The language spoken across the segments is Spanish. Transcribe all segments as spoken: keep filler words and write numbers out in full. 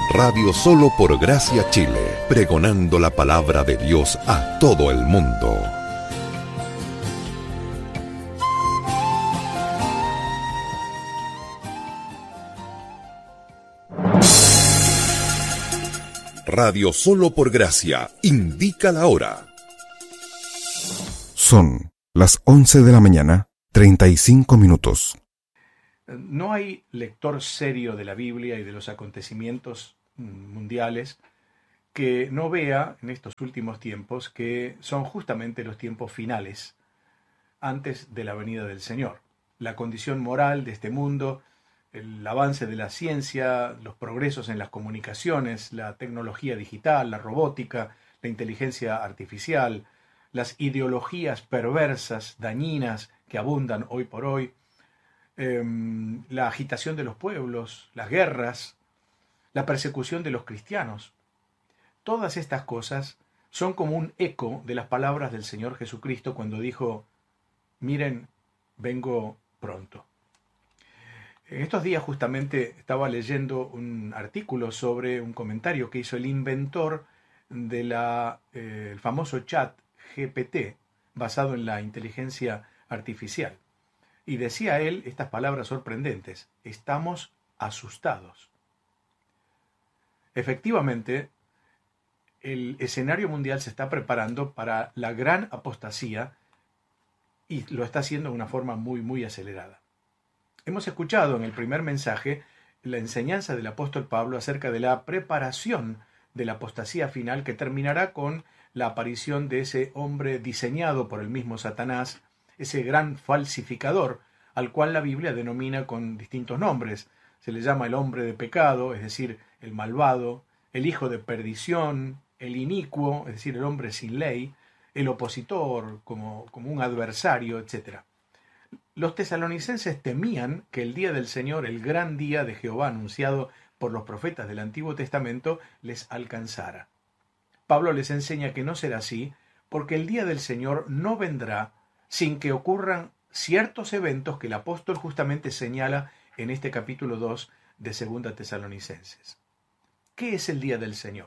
Radio Solo por Gracia Chile, pregonando la palabra de Dios a todo el mundo. Radio Solo por Gracia indica la hora. Son las once de la mañana, treinta y cinco minutos. No hay lector serio de la Biblia y de los acontecimientos mundiales que no vea en estos últimos tiempos que son justamente los tiempos finales antes de la venida del Señor. La condición moral de este mundo, el avance de la ciencia, los progresos en las comunicaciones, la tecnología digital, la robótica, la inteligencia artificial, las ideologías perversas, dañinas que abundan hoy por hoy, eh, la agitación de los pueblos, las guerras, la persecución de los cristianos. Todas estas cosas son como un eco de las palabras del Señor Jesucristo cuando dijo: miren, vengo pronto. En estos días justamente estaba leyendo un artículo sobre un comentario que hizo el inventor de la, eh, el famoso chat G P T, basado en la inteligencia artificial. Y decía él estas palabras sorprendentes: estamos asustados. Efectivamente, el escenario mundial se está preparando para la gran apostasía y lo está haciendo de una forma muy, muy acelerada. Hemos escuchado en el primer mensaje la enseñanza del apóstol Pablo acerca de la preparación de la apostasía final que terminará con la aparición de ese hombre diseñado por el mismo Satanás, ese gran falsificador, al cual la Biblia denomina con distintos nombres. Se le llama el hombre de pecado, es decir, el malvado, el hijo de perdición, el inicuo, es decir, el hombre sin ley, el opositor, como, como un adversario, etcétera. Los tesalonicenses temían que el día del Señor, el gran día de Jehová anunciado por los profetas del Antiguo Testamento, les alcanzara. Pablo les enseña que no será así, porque el día del Señor no vendrá sin que ocurran ciertos eventos que el apóstol justamente señala en este capítulo dos de Segunda Tesalonicenses. ¿Qué es el día del Señor?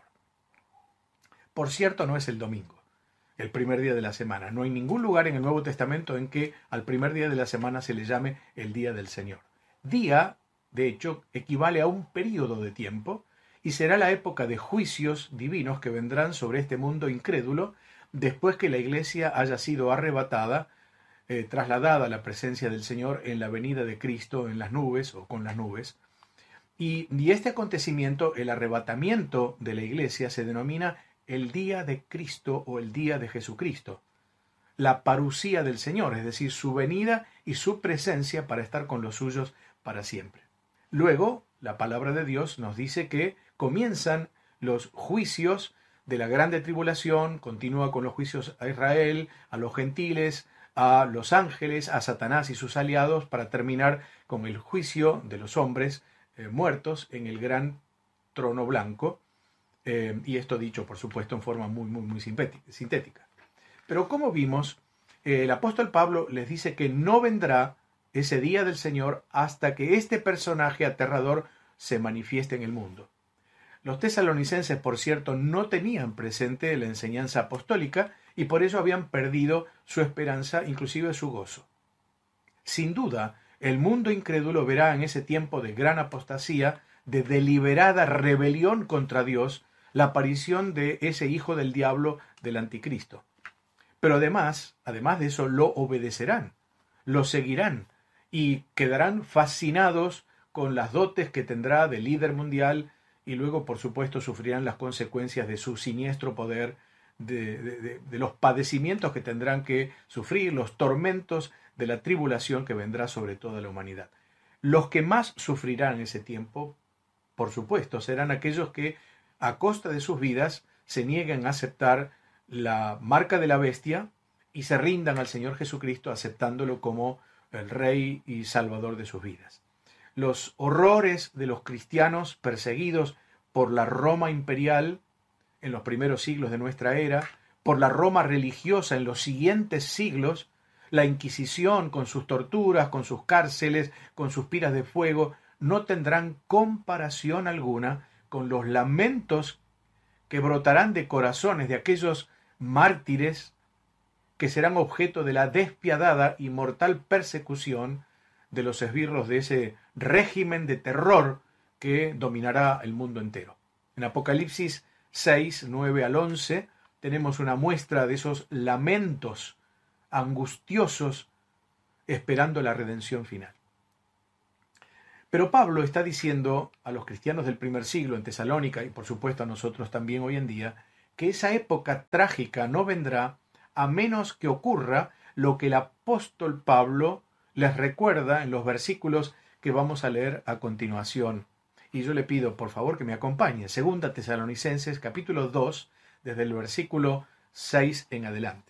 Por cierto, no es el domingo, el primer día de la semana. No hay ningún lugar en el Nuevo Testamento en que al primer día de la semana se le llame el día del Señor. Día, de hecho, equivale a un período de tiempo y será la época de juicios divinos que vendrán sobre este mundo incrédulo después que la iglesia haya sido arrebatada, eh, trasladada a la presencia del Señor en la venida de Cristo en las nubes o con las nubes. Y, y este acontecimiento, el arrebatamiento de la iglesia, se denomina el día de Cristo o el día de Jesucristo. La parusía del Señor, es decir, su venida y su presencia para estar con los suyos para siempre. Luego, la palabra de Dios nos dice que comienzan los juicios de la grande tribulación, continúa con los juicios a Israel, a los gentiles, a los ángeles, a Satanás y sus aliados, para terminar con el juicio de los hombres eh, muertos en el gran trono blanco, eh, y esto dicho, por supuesto, en forma muy, muy, muy sintética. Pero como vimos, eh, el apóstol Pablo les dice que no vendrá ese día del Señor hasta que este personaje aterrador se manifieste en el mundo. Los tesalonicenses, por cierto, no tenían presente la enseñanza apostólica y por eso habían perdido su esperanza, inclusive su gozo. Sin duda, el mundo incrédulo verá en ese tiempo de gran apostasía, de deliberada rebelión contra Dios, la aparición de ese hijo del diablo, del anticristo. Pero además, además de eso, lo obedecerán, lo seguirán y quedarán fascinados con las dotes que tendrá de líder mundial y luego, por supuesto, sufrirán las consecuencias de su siniestro poder, de, de, de, de los padecimientos que tendrán que sufrir, los tormentos de la tribulación que vendrá sobre toda la humanidad. Los que más sufrirán en ese tiempo, por supuesto, serán aquellos que, a costa de sus vidas, se nieguen a aceptar la marca de la bestia y se rindan al Señor Jesucristo aceptándolo como el Rey y Salvador de sus vidas. Los horrores de los cristianos perseguidos por la Roma imperial en los primeros siglos de nuestra era, por la Roma religiosa en los siguientes siglos, la Inquisición con sus torturas, con sus cárceles, con sus piras de fuego, no tendrán comparación alguna con los lamentos que brotarán de corazones de aquellos mártires que serán objeto de la despiadada y mortal persecución de los esbirros de ese régimen de terror que dominará el mundo entero. En Apocalipsis seis, nueve al once, tenemos una muestra de esos lamentos angustiosos esperando la redención final. Pero Pablo está diciendo a los cristianos del primer siglo en Tesalónica, y por supuesto a nosotros también hoy en día, que esa época trágica no vendrá a menos que ocurra lo que el apóstol Pablo les recuerda en los versículos que vamos a leer a continuación. Y yo le pido, por favor, que me acompañe. Segunda Tesalonicenses, capítulo dos, desde el versículo seis en adelante.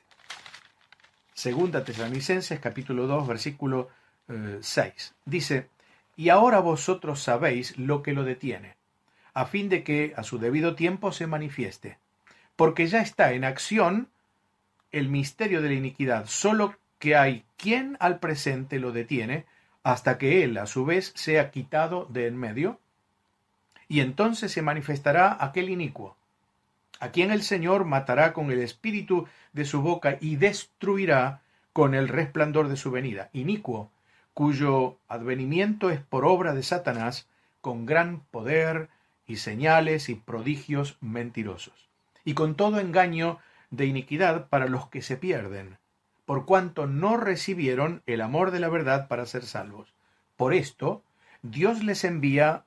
Segunda Tesalonicenses, capítulo dos, versículo eh, seis. Dice: y ahora vosotros sabéis lo que lo detiene, a fin de que a su debido tiempo se manifieste, porque ya está en acción el misterio de la iniquidad, solo que hay quien al presente lo detiene, hasta que él a su vez sea quitado de en medio, y entonces se manifestará aquel inicuo, a quien el Señor matará con el espíritu de su boca y destruirá con el resplandor de su venida. Inicuo, cuyo advenimiento es por obra de Satanás, con gran poder y señales y prodigios mentirosos, y con todo engaño de iniquidad para los que se pierden, por cuanto no recibieron el amor de la verdad para ser salvos. Por esto, Dios les envía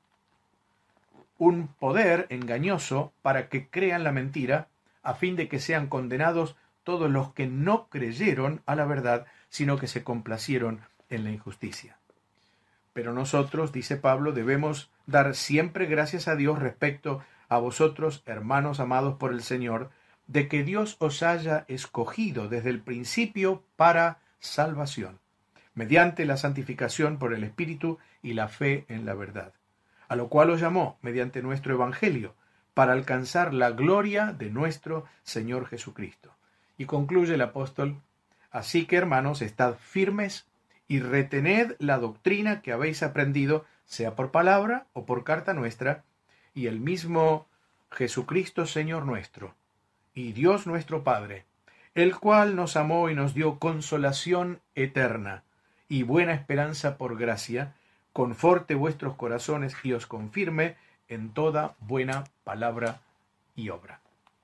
un poder engañoso para que crean la mentira, a fin de que sean condenados todos los que no creyeron a la verdad, sino que se complacieron en la injusticia. Pero nosotros, dice Pablo, debemos dar siempre gracias a Dios respecto a vosotros, hermanos amados por el Señor, de que Dios os haya escogido desde el principio para salvación, mediante la santificación por el Espíritu y la fe en la verdad, a lo cual os llamó mediante nuestro Evangelio, para alcanzar la gloria de nuestro Señor Jesucristo. Y concluye el apóstol: así que, hermanos, estad firmes y retened la doctrina que habéis aprendido, sea por palabra o por carta nuestra, y el mismo Jesucristo Señor nuestro, y Dios nuestro Padre, el cual nos amó y nos dio consolación eterna y buena esperanza por gracia, conforte vuestros corazones y os confirme en toda buena palabra y obra.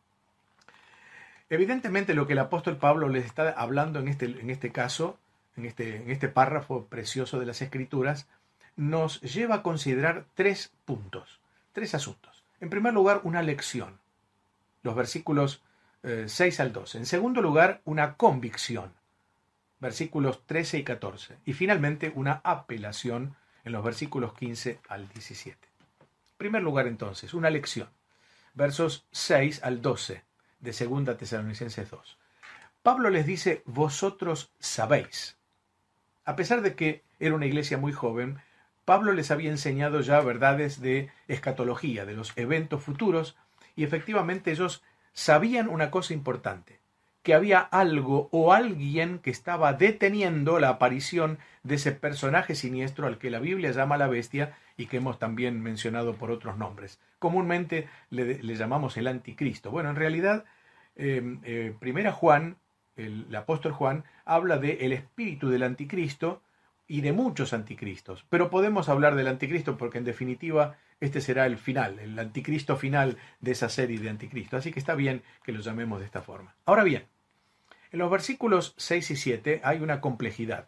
Evidentemente lo que el apóstol Pablo les está hablando en este, en este caso, en este, en este párrafo precioso de las Escrituras, nos lleva a considerar tres puntos, tres asuntos. En primer lugar, una lección, los versículos eh, seis al doce. En segundo lugar, una convicción, versículos trece y catorce. Y finalmente, una apelación en los versículos quince al diecisiete. En primer lugar, entonces, una lección, versos seis al doce de Segunda Tesalonicenses dos. Pablo les dice: vosotros sabéis. A pesar de que era una iglesia muy joven, Pablo les había enseñado ya verdades de escatología, de los eventos futuros, y efectivamente ellos sabían una cosa importante, que había algo o alguien que estaba deteniendo la aparición de ese personaje siniestro al que la Biblia llama la bestia y que hemos también mencionado por otros nombres. Comúnmente le, le llamamos el anticristo. Bueno, en realidad, eh, eh, primera Juan, el, el apóstol Juan, habla del espíritu del anticristo y de muchos anticristos. Pero podemos hablar del anticristo porque en definitiva este será el final, el anticristo final de esa serie de anticristo. Así que está bien que lo llamemos de esta forma. Ahora bien, en los versículos seis y siete hay una complejidad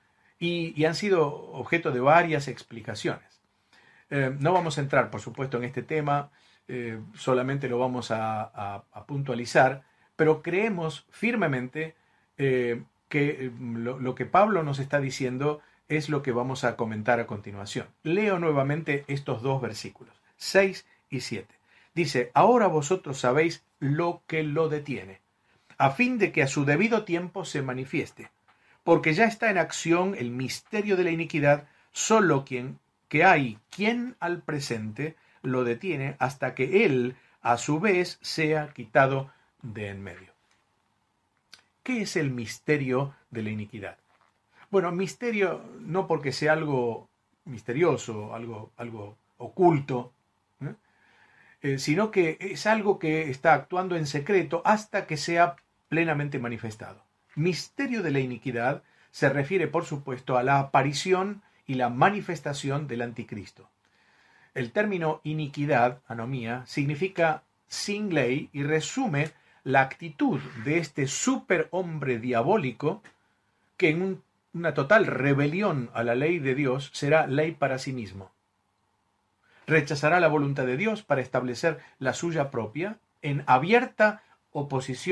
y, y han sido objeto de varias explicaciones. Eh, no vamos a entrar, por supuesto, en este tema, eh, solamente lo vamos a, a, a puntualizar, pero creemos firmemente eh, que lo, lo que Pablo nos está diciendo es lo que vamos a comentar a continuación. Leo nuevamente estos dos versículos, seis y siete. Dice: ahora vosotros sabéis lo que lo detiene, a fin de que a su debido tiempo se manifieste, porque ya está en acción el misterio de la iniquidad, solo quien, que hay quien al presente lo detiene hasta que él a su vez sea quitado de en medio. ¿Qué es el misterio de la iniquidad? Bueno, misterio no porque sea algo misterioso, algo, algo oculto, ¿eh? eh, sino que es algo que está actuando en secreto hasta que sea plenamente manifestado. Misterio de la iniquidad se refiere, por supuesto, a la aparición y la manifestación del anticristo. El término iniquidad, anomía, significa sin ley y resume la actitud de este superhombre diabólico que en un, una total rebelión a la ley de Dios será ley para sí mismo. Rechazará la voluntad de Dios para establecer la suya propia en abierta oposición